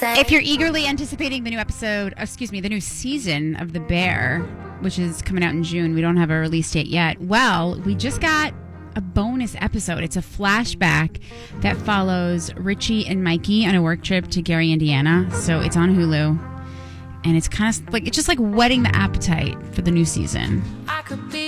If you're eagerly anticipating the new season of The Bear, which is coming out in June, we don't have a release date yet. Well, we just got a bonus episode. It's a flashback that follows Richie and Mikey on a work trip to Gary, Indiana. So it's on Hulu. And it's kind of like, it's just like whetting the appetite for the new season.